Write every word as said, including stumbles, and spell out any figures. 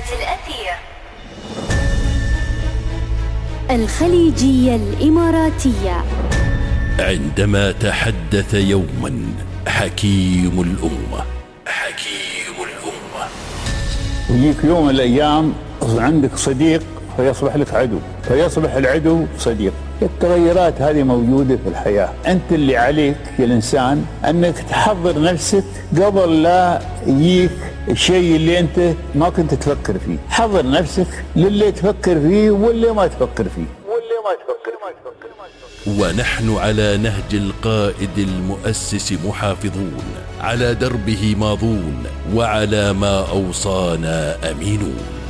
الأثير. الخليجية الإماراتية. عندما تحدث يوما حكيم الأمة حكيم الأمة يجيك يوم من الأيام عندك صديق فيصبح لك عدو، فيصبح العدو صديق. التغيرات هذه موجودة في الحياة. أنت اللي عليك يا الإنسان أنك تحضر نفسك قبل لا يجيك الشيء اللي أنت ما كنت تفكر فيه. حضر نفسك للي تفكر فيه واللي ما تفكر فيه واللي ما تفكر ما تفكر ما تفكر. ونحن على نهج القائد المؤسس محافظون، على دربه ماضون، وعلى ما أوصانا أمينون.